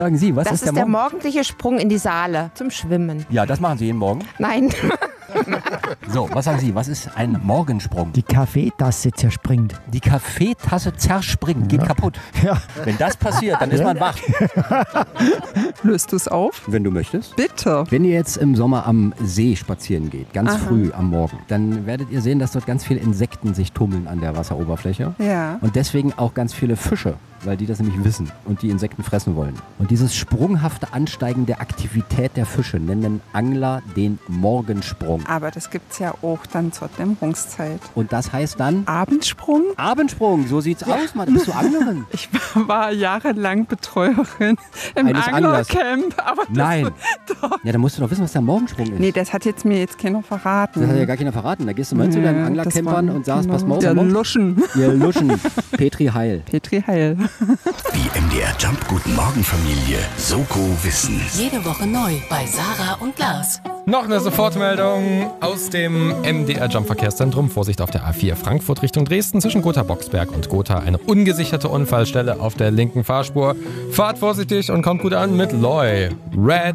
Sagen Sie, was Das ist der morgendliche Sprung in die Saale zum Schwimmen. Ja, das machen Sie jeden Morgen. Nein. So, was sagen Sie, was ist ein Morgensprung? Die Kaffeetasse zerspringt. Die Kaffeetasse zerspringt, geht kaputt. Ja. Wenn das passiert, dann ist man wach. Löst du es auf? Wenn du möchtest. Bitte. Wenn ihr jetzt im Sommer am See spazieren geht, ganz früh am Morgen, dann werdet ihr sehen, dass dort ganz viele Insekten sich tummeln an der Wasseroberfläche. Ja. Und deswegen auch ganz viele Fische, weil die das nämlich wissen und die Insekten fressen wollen. Und dieses sprunghafte Ansteigen der Aktivität der Fische nennen Angler den Morgensprung. Aber das gibt's ja auch dann zur Dämmerungszeit. Und das heißt dann Abendsprung? Abendsprung, so sieht's aus, Mann. Bist du Anglerin? Ich war jahrelang Betreuerin im Eines Anglers. Anglercamp. Aber das Nein. Doch. Ja, dann musst du doch wissen, was der Morgensprung ist. Nee, das hat mir jetzt keiner verraten. Das hat ja gar keiner verraten. Da gehst du mal zu deinen Anglercampern und sagst, pass mal auf. Der Luschen. Ihr Luschen. Petri Heil. Petri Heil. Die MDR Jump Guten Morgen Familie Soko Wissen. Jede Woche neu bei Sarah und Lars. Noch eine Sofortmeldung aus dem MDR Jump Verkehrszentrum. Vorsicht auf der A4 Frankfurt Richtung Dresden zwischen Gotha-Boxberg und Gotha. Eine ungesicherte Unfallstelle auf der linken Fahrspur. Fahrt vorsichtig und kommt gut an mit Loy. Red